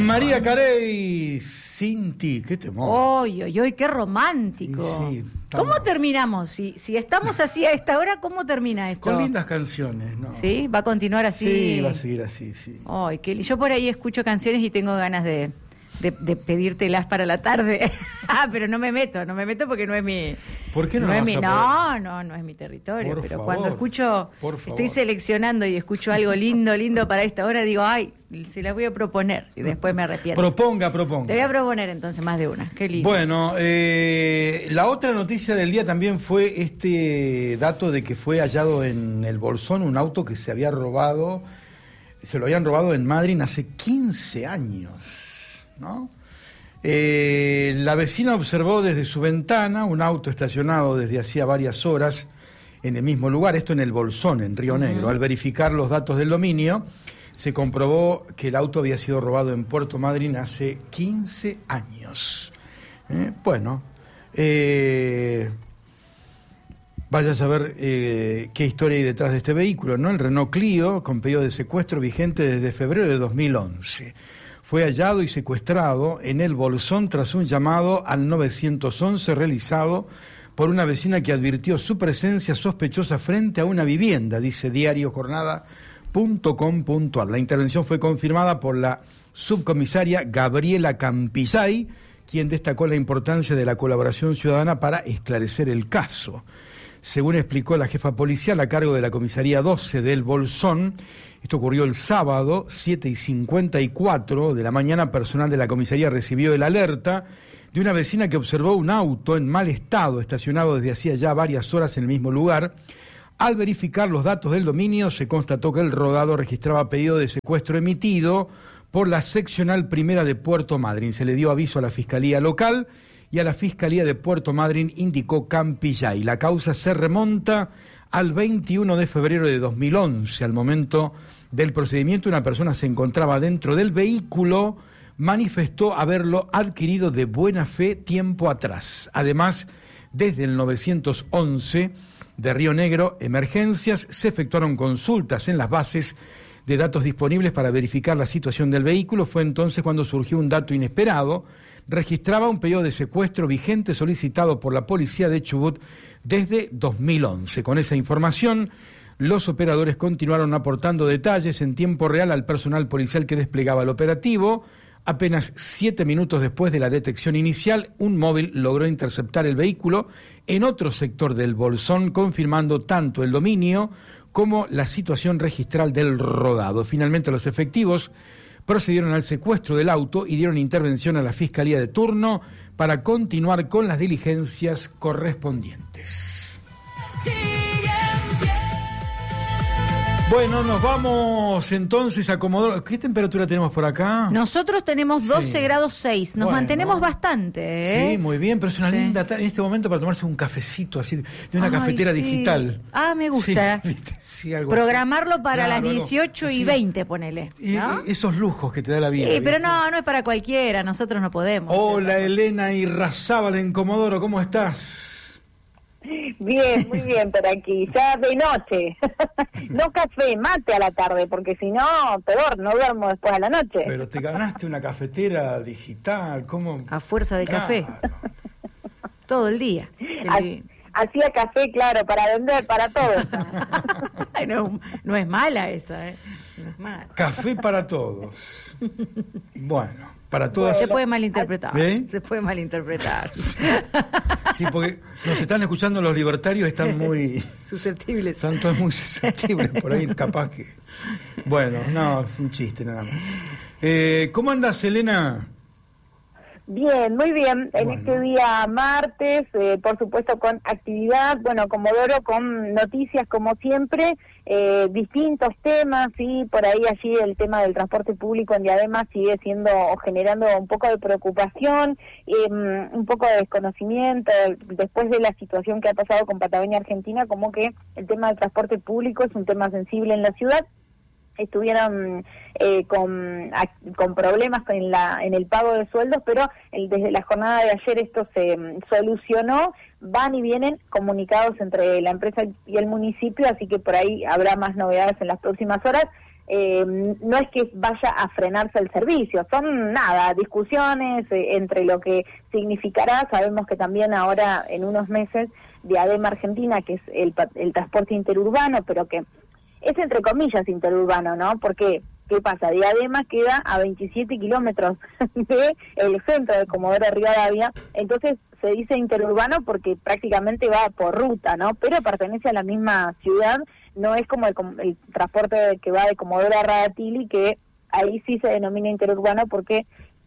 María Carey, sin ti, qué temor. ¡Oy, qué romántico! Sí, ¿Cómo terminamos? Si estamos así a esta hora, ¿cómo termina esto? Con lindas canciones, ¿no? ¿Sí? ¿Va a continuar así? Sí, va a seguir así, sí. Ay, yo por ahí escucho canciones y tengo ganas de pedírtelas para la tarde. Pero no me meto porque no es mi... ¿Por qué no? No vas es mi, a poder? no es mi territorio. Por pero favor, cuando escucho, por favor. estoy seleccionando y escucho algo lindo para esta hora, digo, ay, se las voy a proponer y después me arrepiento. Proponga. Te voy a proponer entonces más de una. Qué lindo. Bueno, la otra noticia del día también fue este dato de que fue hallado en el Bolsón un auto que se habían robado en Madrid hace 15 años, ¿no? La vecina observó desde su ventana un auto estacionado desde hacía varias horas en el mismo lugar, esto en el Bolsón, en Río Negro. Al verificar los datos del dominio, se comprobó que el auto había sido robado en Puerto Madryn hace 15 años. Vaya a saber qué historia hay detrás de este vehículo, ¿no? El Renault Clio, con pedido de secuestro vigente desde febrero de 2011. Fue hallado y secuestrado en el Bolsón tras un llamado al 911 realizado por una vecina que advirtió su presencia sospechosa frente a una vivienda, dice diariojornada.com.ar. La intervención fue confirmada por la subcomisaria Gabriela Campillay, quien destacó la importancia de la colaboración ciudadana para esclarecer el caso. Según explicó la jefa policial a cargo de la comisaría 12 del Bolsón, esto ocurrió el sábado, 7:54 de la mañana. Personal de la comisaría recibió el alerta de una vecina que observó un auto en mal estado estacionado desde hacía ya varias horas en el mismo lugar. Al verificar los datos del dominio, se constató que el rodado registraba pedido de secuestro emitido por la seccional primera de Puerto Madryn. Se le dio aviso a la Fiscalía local y a la Fiscalía de Puerto Madryn, indicó Campillay. La causa se remonta al 21 de febrero de 2011. Al momento del procedimiento, una persona se encontraba dentro del vehículo, manifestó haberlo adquirido de buena fe tiempo atrás. Además, desde el 911 de Río Negro, Emergencias, se efectuaron consultas en las bases de datos disponibles para verificar la situación del vehículo. Fue entonces cuando surgió un dato inesperado. Registraba un pedido de secuestro vigente solicitado por la policía de Chubut desde 2011. Con esa información, los operadores continuaron aportando detalles en tiempo real al personal policial que desplegaba el operativo. Apenas 7 minutos después de la detección inicial, un móvil logró interceptar el vehículo en otro sector del Bolsón, confirmando tanto el dominio como la situación registral del rodado. Finalmente, los efectivos procedieron al secuestro del auto y dieron intervención a la Fiscalía de turno para continuar con las diligencias correspondientes. Bueno, nos vamos entonces a Comodoro. ¿Qué temperatura tenemos por acá? Nosotros tenemos 12 grados 6. Nos mantenemos bastante, ¿eh? Sí, muy bien, pero es una linda tarde en este momento para tomarse un cafecito así de una cafetera digital. Ah, me gusta. Sí, algo programarlo así. para las 18:20, ponele, ¿no? Esos lujos que te da la vida. Sí, pero no es para cualquiera, nosotros no podemos. Hola, Elena Irrazábal en Comodoro, ¿cómo estás? Bien, muy bien por aquí, ya de noche. No café, mate a la tarde, porque si no, peor, no duermo después a la noche. Pero te ganaste una cafetera digital, ¿cómo? A fuerza de café. Todo el día. Hacía café, claro, para vender, para todos. No es mala esa, ¿eh? No es mala. Café para todos. Bueno. Para todas. Se puede malinterpretar. ¿Eh? Se puede malinterpretar. Sí, porque nos están escuchando los libertarios, están muy susceptibles. Están todos muy susceptibles, por ahí capaz que. Bueno, no, es un chiste nada más. ¿Cómo andas, Elena? Bien, muy bien. En este día martes, por supuesto con actividad, bueno, Comodoro con noticias como siempre, distintos temas, y por ahí allí el tema del transporte público en Diadema sigue siendo o generando un poco de preocupación, un poco de desconocimiento, después de la situación que ha pasado con Patagonia Argentina, como que el tema del transporte público es un tema sensible en la ciudad. Estuvieron con problemas en el pago de sueldos, pero desde la jornada de ayer esto se solucionó. Van y vienen comunicados entre la empresa y el municipio, así que por ahí habrá más novedades en las próximas horas. no es que vaya a frenarse el servicio, son discusiones entre lo que significará. Sabemos que también ahora en unos meses Diadema Argentina, que es el transporte interurbano, pero que es entre comillas interurbano, ¿no? Porque ¿qué pasa? Diadema queda a 27 kilómetros del centro de Comodoro Rivadavia, entonces se dice interurbano porque prácticamente va por ruta, ¿no? Pero pertenece a la misma ciudad, no es como el transporte que va de Comodoro a Radatili, que ahí sí se denomina interurbano porque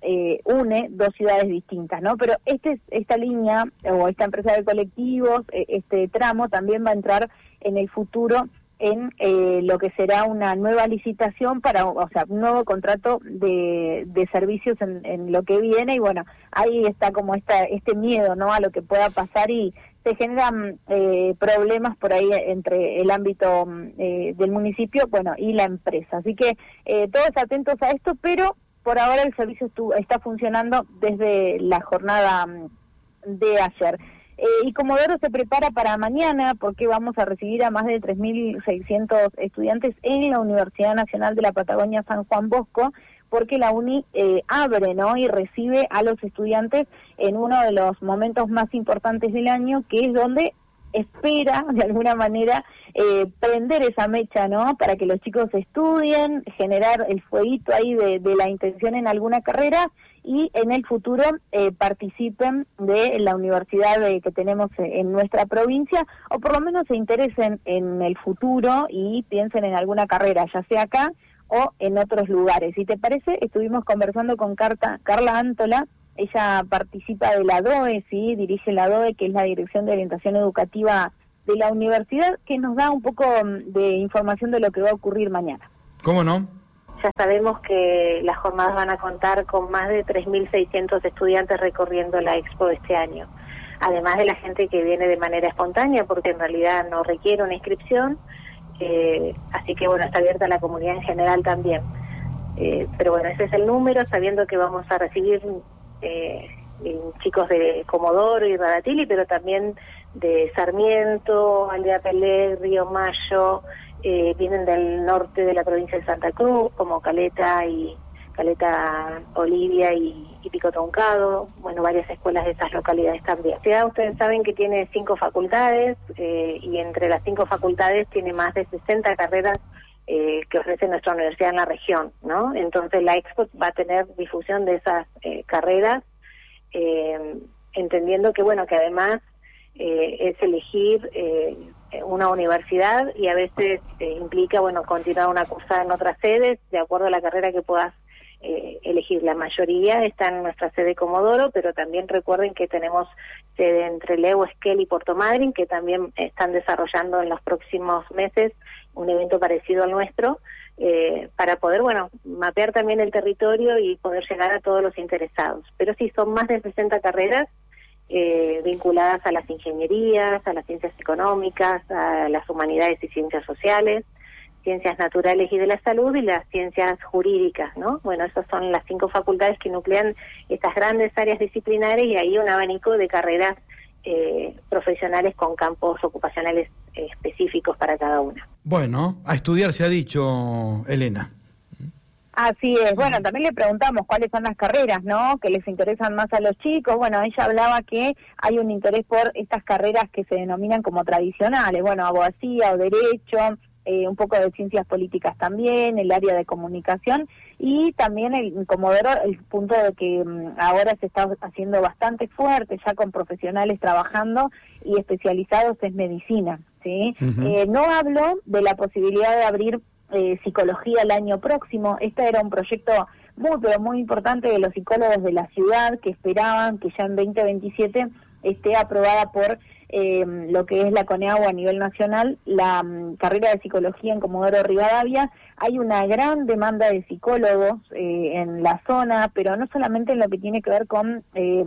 une dos ciudades distintas, ¿no? Pero esta línea o esta empresa de colectivos, este tramo también va a entrar en el futuro en lo que será una nueva licitación para, o sea, un nuevo contrato de servicios en lo que viene, y bueno, ahí está como este miedo, ¿no?, a lo que pueda pasar, y se generan problemas por ahí entre el ámbito del municipio, bueno, y la empresa. Así que todos atentos a esto, pero por ahora el servicio está funcionando desde la jornada de ayer. Y Comodoro se prepara para mañana porque vamos a recibir a más de 3.600 estudiantes en la Universidad Nacional de la Patagonia San Juan Bosco, porque la UNI abre, ¿no?, y recibe a los estudiantes en uno de los momentos más importantes del año, que es donde espera, de alguna manera, prender esa mecha, ¿no?, para que los chicos estudien, generar el fueguito ahí de la intención en alguna carrera, y en el futuro participen de la universidad que tenemos en nuestra provincia, o por lo menos se interesen en el futuro y piensen en alguna carrera, ya sea acá o en otros lugares. Si te parece, estuvimos conversando con Carla Antola. Ella participa de la DOE, ¿sí?, dirige la DOE, que es la Dirección de Orientación Educativa de la universidad, que nos da un poco de información de lo que va a ocurrir mañana. ¿Cómo no? Ya sabemos que las jornadas van a contar con más de 3.600 estudiantes recorriendo la Expo de este año, además de la gente que viene de manera espontánea, porque en realidad no requiere una inscripción, así que bueno, está abierta a la comunidad en general también. Pero bueno, ese es el número, sabiendo que vamos a recibir chicos de Comodoro y Radatili, pero también de Sarmiento, Aldea Pelé, Río Mayo, vienen del norte de la provincia de Santa Cruz, como Caleta Olivia y Pico Truncado, bueno, varias escuelas de esas localidades también. Ya ustedes saben que tiene 5 facultades, y entre las 5 facultades tiene más de 60 carreras que ofrece nuestra universidad en la región, ¿no? Entonces la Expo va a tener difusión de esas carreras, entendiendo que, bueno, que además es elegir una universidad, y a veces implica, bueno, continuar una cursada en otras sedes, de acuerdo a la carrera que puedas elegir. La mayoría está en nuestra sede Comodoro, pero también recuerden que tenemos sede en Trelew, Esquel y Puerto Madryn, que también están desarrollando en los próximos meses un evento parecido al nuestro, para poder, bueno, mapear también el territorio y poder llegar a todos los interesados. Pero sí, son más de 60 carreras vinculadas a las ingenierías, a las ciencias económicas, a las humanidades y ciencias sociales, ciencias naturales y de la salud, y las ciencias jurídicas, ¿no? Bueno, esas son las 5 facultades que nuclean estas grandes áreas disciplinares, y ahí un abanico de carreras profesionales con campos ocupacionales específicos para cada una. Bueno, a estudiar se ha dicho, Elena. Así es. Bueno, también le preguntamos cuáles son las carreras, ¿no?, que les interesan más a los chicos. Bueno, ella hablaba que hay un interés por estas carreras que se denominan como tradicionales, bueno, abogacía o derecho, un poco de ciencias políticas también, el área de comunicación, y también en Comodoro el punto de que ahora se está haciendo bastante fuerte, ya con profesionales trabajando y especializados en medicina, ¿sí? No hablo de la posibilidad de abrir psicología el año próximo. Este era un proyecto muy, pero muy importante de los psicólogos de la ciudad, que esperaban que ya en 2027 esté aprobada por lo que es la CONEAGUA a nivel nacional, la carrera de psicología en Comodoro Rivadavia. Hay una gran demanda de psicólogos en la zona, pero no solamente en lo que tiene que ver con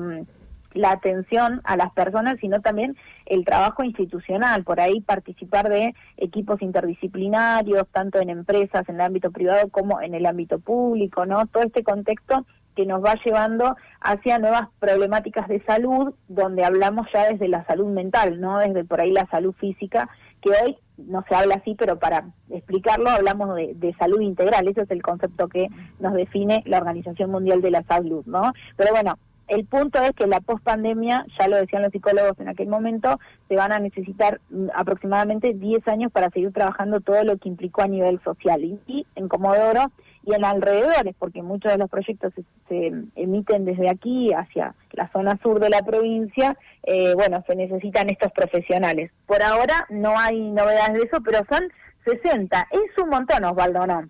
la atención a las personas, sino también el trabajo institucional, por ahí participar de equipos interdisciplinarios, tanto en empresas, en el ámbito privado como en el ámbito público, ¿no? Todo este contexto que nos va llevando hacia nuevas problemáticas de salud, donde hablamos ya desde la salud mental, no desde por ahí la salud física, que hoy no se habla así, pero para explicarlo hablamos de salud integral. Ese es el concepto que nos define la Organización Mundial de la Salud, ¿no? Pero bueno, el punto es que la pospandemia, ya lo decían los psicólogos en aquel momento, se van a necesitar aproximadamente 10 años para seguir trabajando todo lo que implicó a nivel social. Y en Comodoro y en alrededores, porque muchos de los proyectos se emiten desde aquí hacia la zona sur de la provincia, bueno, se necesitan estos profesionales. Por ahora no hay novedades de eso, pero son 60. Es un montón, Osvaldo, ¿no?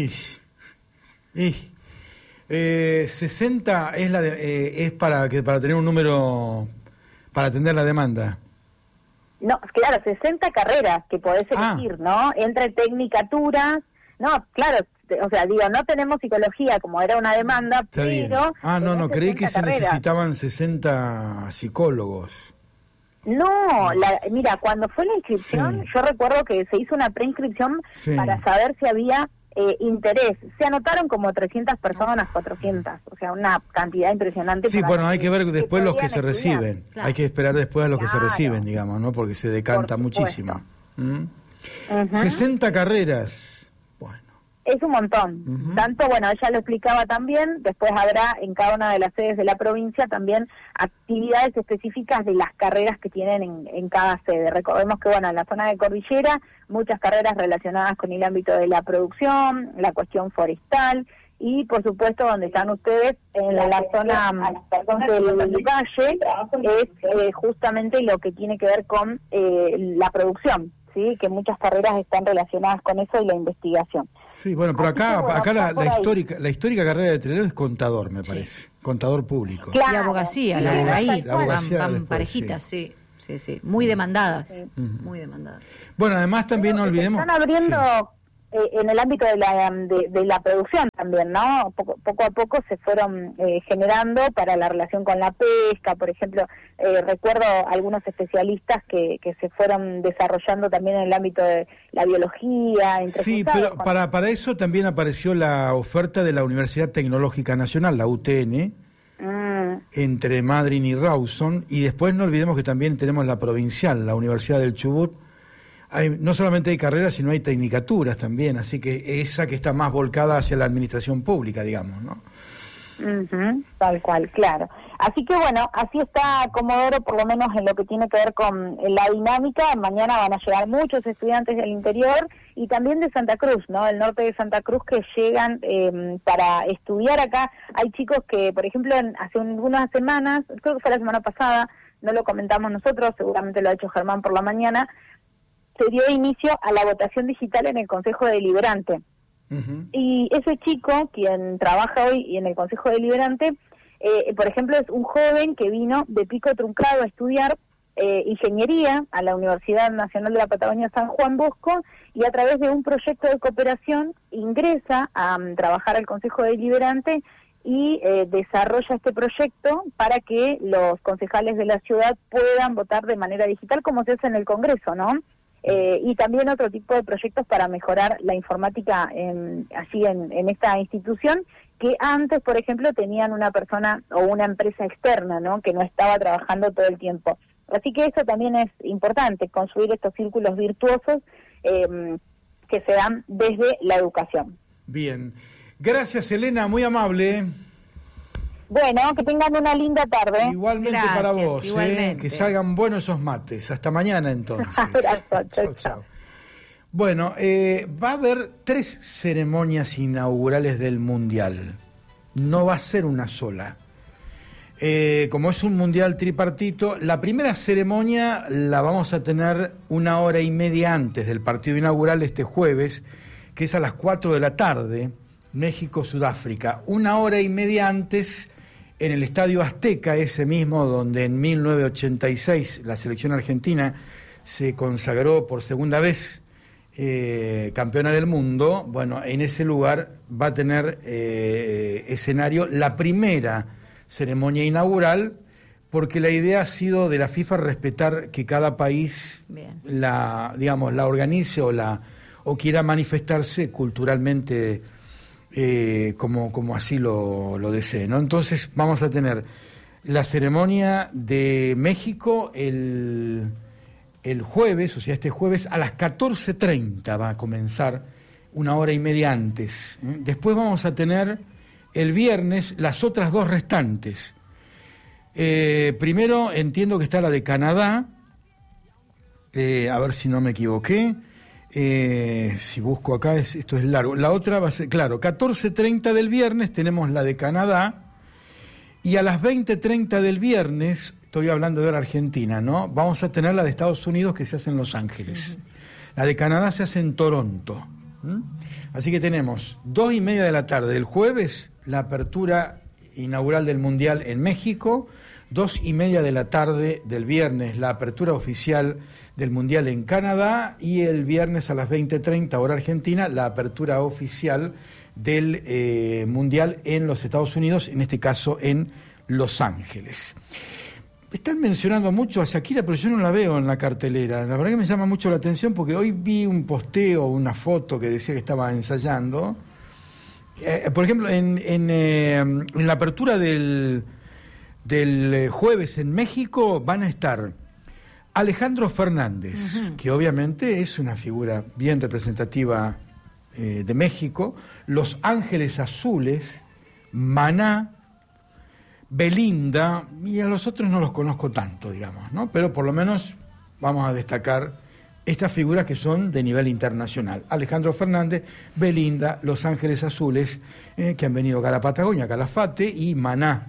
60 es para tener un número, para atender la demanda. No, claro, 60 carreras que podés elegir, ¿no? Entre tecnicaturas, no, claro, o sea, digo, no tenemos psicología como era una demanda, Está bien. pero... No, creí que carreras. se necesitaban 60 psicólogos. No, mira, cuando fue la inscripción, yo recuerdo que se hizo una preinscripción para saber si había interés. Se anotaron como 300 personas, 400, o sea, una cantidad impresionante. Sí, bueno, hay que ver después los que se estudiar. reciben. Claro. Hay que esperar después a los que se reciben, digamos, ¿no? Porque se decanta muchísimo. 60 carreras. Bueno. Es un montón. Tanto, bueno, ella lo explicaba también, después habrá en cada una de las sedes de la provincia también actividades específicas de las carreras que tienen en cada sede. Recordemos que, bueno, en la zona de Cordillera, muchas carreras relacionadas con el ámbito de la producción, la cuestión forestal, y por supuesto donde están ustedes, en la zona del valle, es justamente lo que tiene que ver con la producción. Sí, que muchas carreras están relacionadas con eso y la investigación. Sí, bueno, pero acá la histórica carrera de Telero es contador, me parece. Contador público. Claro. Y abogacía, ahí van después, parejitas, sí. Muy demandadas, muy demandadas. Bueno, además también no olvidemos... Están abriendo... en el ámbito de la producción también, ¿no? Poco a poco se fueron generando para la relación con la pesca, por ejemplo, recuerdo algunos especialistas que se fueron desarrollando también en el ámbito de la biología. Sí, pero para eso también apareció la oferta de la Universidad Tecnológica Nacional, la UTN, entre Madryn y Rawson, y después no olvidemos que también tenemos la provincial, la Universidad del Chubut. No solamente hay carreras, sino hay tecnicaturas también, así que esa que está más volcada hacia la administración pública, digamos, ¿no? Tal cual, claro. Así que bueno, así está Comodoro, por lo menos en lo que tiene que ver con la dinámica. Mañana van a llegar muchos estudiantes del interior y también de Santa Cruz, ¿no? Del norte de Santa Cruz, que llegan para estudiar acá. Hay chicos que, por ejemplo, hace unas semanas, creo que fue la semana pasada, no lo comentamos nosotros, seguramente lo ha hecho Germán por la mañana, se dio inicio a la votación digital en el Consejo Deliberante. Y ese chico, quien trabaja hoy en el Consejo Deliberante, por ejemplo, es un joven que vino de Pico Truncado a estudiar ingeniería a la Universidad Nacional de la Patagonia San Juan Bosco, y a través de un proyecto de cooperación ingresa a trabajar al Consejo Deliberante y desarrolla este proyecto para que los concejales de la ciudad puedan votar de manera digital, como se hace en el Congreso, ¿no? Y también otro tipo de proyectos para mejorar la informática allí en esta institución, que antes, por ejemplo, tenían una persona o una empresa externa, ¿no? Que no estaba trabajando todo el tiempo. Así que eso también es importante, construir estos círculos virtuosos que se dan desde la educación. Bien. Gracias, Elena, muy amable. Bueno, que tengan una linda tarde. Igualmente. Gracias, para vos, igualmente. Que salgan buenos esos mates. Hasta mañana, entonces. Abrazo, chao. Bueno, va a haber 3 ceremonias inaugurales del Mundial. No va a ser una sola. Como es un Mundial tripartito, la primera ceremonia la vamos a tener 1 hora y media antes del partido inaugural este jueves, que es a las 4 de la tarde, México-Sudáfrica. 1 hora y media antes, en el Estadio Azteca, ese mismo donde en 1986 la selección argentina se consagró por segunda vez campeona del mundo. Bueno, en ese lugar va a tener escenario la primera ceremonia inaugural, porque la idea ha sido de la FIFA respetar que cada país la organice o quiera manifestarse culturalmente como así lo desee, ¿no? Entonces vamos a tener la ceremonia de México el el jueves, o sea, este jueves a las 14:30 va a comenzar, 1 hora y media antes. Después vamos a tener el viernes las otras 2 restantes. Primero entiendo que está la de Canadá, a ver si no me equivoqué. Si busco acá, esto es largo. La otra va a ser, claro, 14:30 del viernes tenemos la de Canadá, y a las 20:30 del viernes, estoy hablando de la Argentina, ¿no? Vamos a tener la de Estados Unidos, que se hace en Los Ángeles. La de Canadá se hace en Toronto. Así que tenemos 2:30 de la tarde del jueves, la apertura inaugural del Mundial en México, 2:30 de la tarde del viernes, la apertura oficial del Mundial en Canadá, y el viernes a las 20:30 hora argentina, la apertura oficial del Mundial en los Estados Unidos, en este caso en Los Ángeles. Están mencionando mucho a Shakira, pero yo no la veo en la cartelera. La verdad que me llama mucho la atención, porque hoy vi un posteo, una foto que decía que estaba ensayando. Por ejemplo, en la apertura del jueves en México van a estar Alejandro Fernández, que obviamente es una figura bien representativa de México, Los Ángeles Azules, Maná, Belinda, y a los otros no los conozco tanto, digamos, ¿no? Pero por lo menos vamos a destacar estas figuras que son de nivel internacional. Alejandro Fernández, Belinda, Los Ángeles Azules, que han venido acá a la Patagonia, Calafate, y Maná.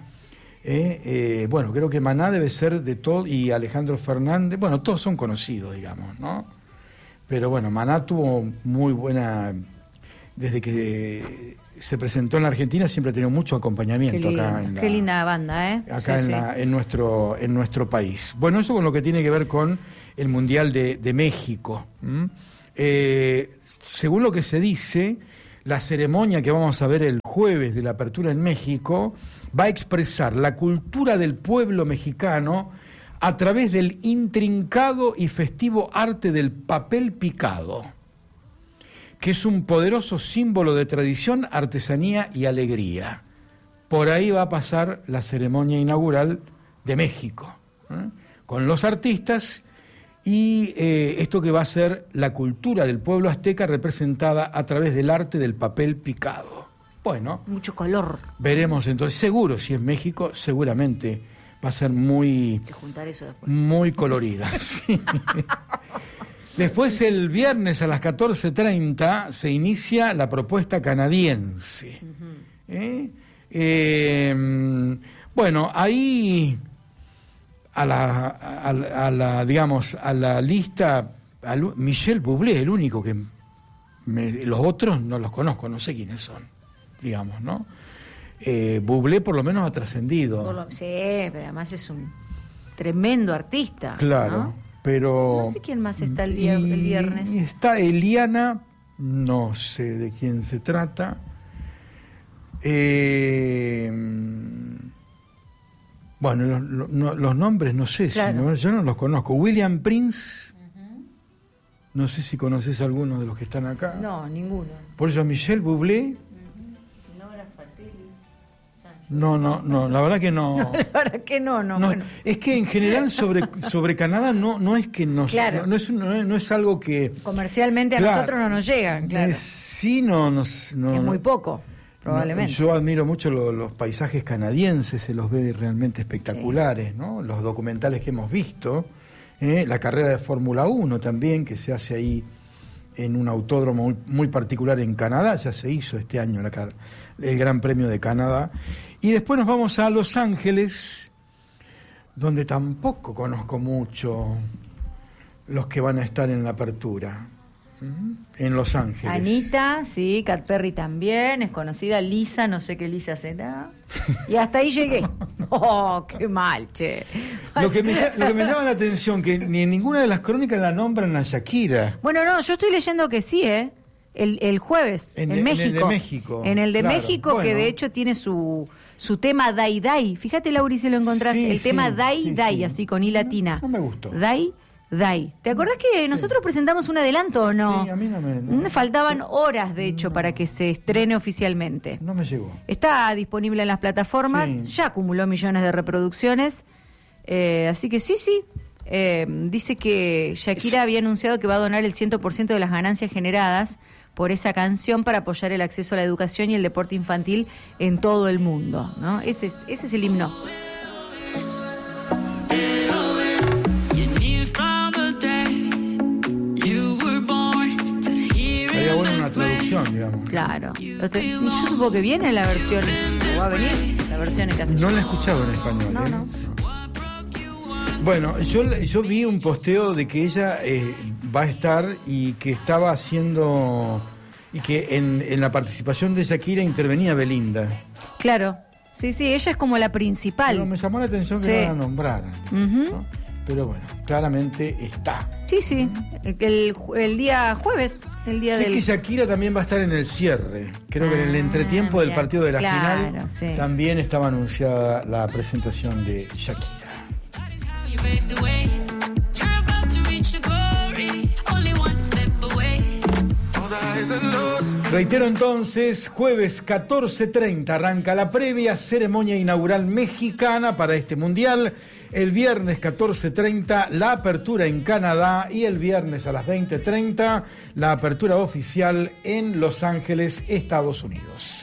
Bueno, creo que Maná debe ser de todo, y Alejandro Fernández, bueno, todos son conocidos, digamos, ¿no? Pero bueno, Maná tuvo muy buena, desde que se presentó en la Argentina siempre ha tenido mucho acompañamiento acá en la, qué linda banda, acá sí, en nuestro país. Bueno, eso con lo que tiene que ver con el Mundial de México. Según lo que se dice, la ceremonia que vamos a ver el jueves de la apertura en México va a expresar la cultura del pueblo mexicano a través del intrincado y festivo arte del papel picado, que es un poderoso símbolo de tradición, artesanía y alegría. Por ahí va a pasar la ceremonia inaugural de México, con los artistas y esto que va a ser la cultura del pueblo azteca representada a través del arte del papel picado. Bueno, mucho color. Veremos entonces, seguro, si es México, seguramente va a ser muy, hay que juntar eso después, muy colorida. Sí. Después, el viernes a las 14:30 se inicia la propuesta canadiense. Bueno, ahí a la lista, Michel Bublé, el único que los otros no los conozco, no sé quiénes son, digamos, ¿no? Bublé por lo menos ha trascendido. Sí, pero además es un tremendo artista. Claro. ¿no? Pero no sé quién más está el viernes. Y está Eliana, no sé de quién se trata. Bueno, los nombres no sé, claro. Yo no los conozco. William Prince, no sé si conoces a alguno de los que están acá. No, ninguno. Por eso Michel Bublé. No, la verdad que no. La verdad que no. Bueno. Es que en general sobre Canadá no es que nos, claro. no es algo que comercialmente a nosotros no nos llegan, claro. Sí, no. Es muy poco, probablemente. Yo admiro mucho los paisajes canadienses, se los ve realmente espectaculares, sí. ¿No? Los documentales que hemos visto, la carrera de Fórmula 1 también, que se hace ahí en un autódromo muy particular en Canadá, ya se hizo este año el Gran Premio de Canadá. Y después nos vamos a Los Ángeles, donde tampoco conozco mucho los que van a estar en la apertura. En Los Ángeles. Anita, sí, Kat Perry también, es conocida. Lisa, no sé qué Lisa será. Y hasta ahí llegué. ¡Oh, qué mal, che! Lo que me llama la atención, que ni en ninguna de las crónicas la nombran a Shakira. Bueno, no, yo estoy leyendo que sí, el jueves, en México. En el de México. En el de claro. México, bueno. Que de hecho tiene su tema Dai Dai. Fíjate, Lauri, si lo encontrás. Sí, tema Dai Dai, sí. así con I latina. No me gustó. Dai. ¿Te acordás que nosotros presentamos un adelanto o no? Sí, a mí no me... Faltaban horas, de hecho, para que se estrene oficialmente. No me llegó. Está disponible en las plataformas, ya acumuló millones de reproducciones, así que sí, Dice que Shakira había anunciado que va a donar el 100% de las ganancias generadas por esa canción para apoyar el acceso a la educación y el deporte infantil en todo el mundo, ¿no? Ese es el himno. Sería bueno una traducción, digamos. Claro. Yo supongo que viene la versión, o va a venir la versión en castellano. No la he escuchado en español. No. Bueno, yo vi un posteo de que ella va a estar y que estaba haciendo... Y que en la participación de Shakira intervenía Belinda. Claro. Sí, ella es como la principal. Pero me llamó la atención que no la nombraran. ¿No? Pero bueno, claramente está. Sí. El día jueves, el día sé del... que Shakira también va a estar en el cierre. Creo que en el entretiempo del partido de la final también estaba anunciada la presentación de Shakira. Reitero entonces, jueves 14:30 arranca la previa ceremonia inaugural mexicana para este mundial. El viernes 14:30 la apertura en Canadá y el viernes a las 20:30 la apertura oficial en Los Ángeles, Estados Unidos.